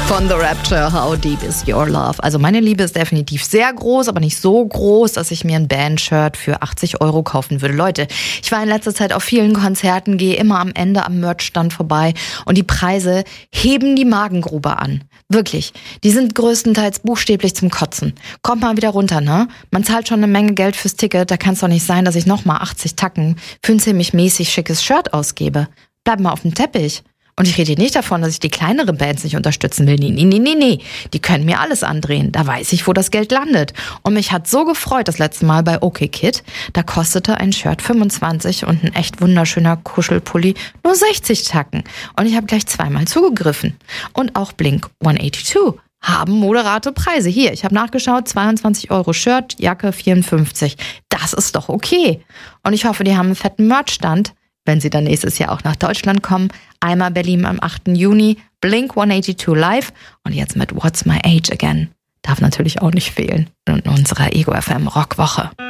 Von The Rapture, How Deep Is Your Love? Also meine Liebe ist definitiv sehr groß, aber nicht so groß, dass ich mir ein Band-Shirt für 80 € kaufen würde. Leute, ich war in letzter Zeit auf vielen Konzerten, gehe immer am Ende am Merch-Stand vorbei und die Preise heben die Magengrube an. Wirklich. Die sind größtenteils buchstäblich zum Kotzen. Kommt mal wieder runter, ne? Man zahlt schon eine Menge Geld fürs Ticket, da kann es doch nicht sein, dass ich nochmal 80 Tacken für ein ziemlich mäßig schickes Shirt ausgebe. Bleib mal auf dem Teppich. Und ich rede hier nicht davon, dass ich die kleineren Bands nicht unterstützen will. Nee. Die können mir alles andrehen. Da weiß ich, wo das Geld landet. Und mich hat so gefreut, das letzte Mal bei OK Kid. Da kostete ein Shirt 25 und ein echt wunderschöner Kuschelpulli nur 60 Tacken. Und ich habe gleich zweimal zugegriffen. Und auch Blink 182 haben moderate Preise. Hier, ich habe nachgeschaut, 22 € Shirt, Jacke 54. Das ist doch okay. Und ich hoffe, die haben einen fetten Merchstand, wenn sie dann nächstes Jahr auch nach Deutschland kommen. Einmal Berlin am 8. Juni, Blink 182 live und jetzt mit What's My Age Again. Darf natürlich auch nicht fehlen in unserer Ego FM Rockwoche.